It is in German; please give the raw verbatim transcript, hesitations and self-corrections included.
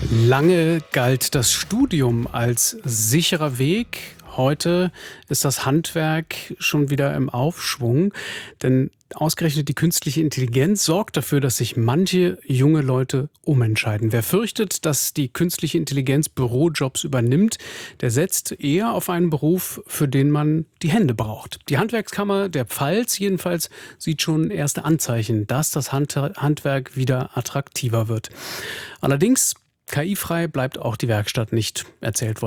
Lange galt das Studium als sicherer Weg. Heute ist das Handwerk schon wieder im Aufschwung, denn ausgerechnet die künstliche Intelligenz sorgt dafür, dass sich manche junge Leute umentscheiden. Wer fürchtet, dass die künstliche Intelligenz Bürojobs übernimmt, der setzt eher auf einen Beruf, für den man die Hände braucht. Die Handwerkskammer der Pfalz jedenfalls sieht schon erste Anzeichen, dass das Hand- Handwerk wieder attraktiver wird. Allerdings K I-frei bleibt auch die Werkstatt nicht, erzählt